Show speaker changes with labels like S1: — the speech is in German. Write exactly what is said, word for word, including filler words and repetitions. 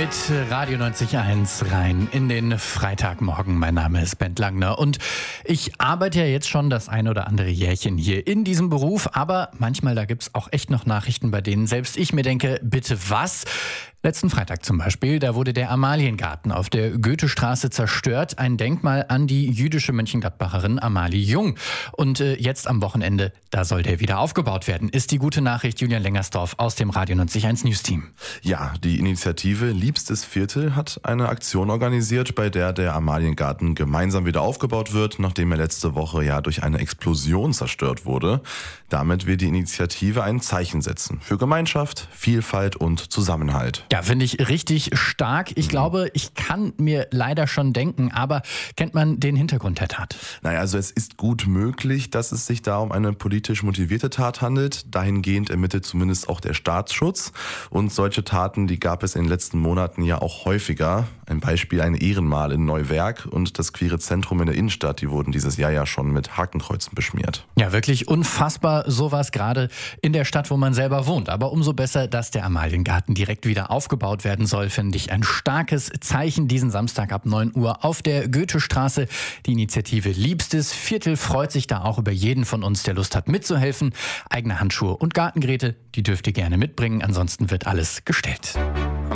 S1: mit Radio neunzig Komma eins rein in den Freitagmorgen. Mein Name ist Bent Langner und ich arbeite ja jetzt schon das ein oder andere Jährchen hier in diesem Beruf, aber manchmal da gibt's auch echt noch Nachrichten, bei denen selbst ich mir denke, bitte was? Letzten Freitag zum Beispiel, da wurde der Amaliengarten auf der Goethestraße zerstört. Ein Denkmal an die jüdische Mönchengladbacherin Amalie Jung. Und äh, jetzt am Wochenende, da soll der wieder aufgebaut werden. Ist die gute Nachricht, Julian Lengersdorf aus dem Radio neunzig Komma eins News-Team.
S2: Ja, die Initiative Liebstes Viertel hat eine Aktion organisiert, bei der der Amaliengarten gemeinsam wieder aufgebaut wird, nachdem er letzte Woche ja durch eine Explosion zerstört wurde. Damit will die Initiative ein Zeichen setzen für Gemeinschaft, Vielfalt und Zusammenhalt.
S1: Ja, finde ich richtig stark. Ich glaube, ich kann mir leider schon denken, aber kennt man den Hintergrund der Tat?
S2: Naja, also es ist gut möglich, dass es sich da um eine politisch motivierte Tat handelt. Dahingehend ermittelt zumindest auch der Staatsschutz. Und solche Taten, die gab es in den letzten Monaten ja auch häufiger. Ein Beispiel, ein Ehrenmal in Neuwerk und das Queere Zentrum in der Innenstadt, die wurden dieses Jahr ja schon mit Hakenkreuzen beschmiert.
S1: Ja, wirklich unfassbar, sowas gerade in der Stadt, wo man selber wohnt. Aber umso besser, dass der Amaliengarten direkt wieder aufgebaut werden soll, finde ich ein starkes Zeichen diesen Samstag ab neun Uhr auf der Goethestraße. Die Initiative Liebstes Viertel freut sich da auch über jeden von uns, der Lust hat mitzuhelfen. Eigene Handschuhe und Gartengeräte, die dürft ihr gerne mitbringen, ansonsten wird alles gestellt.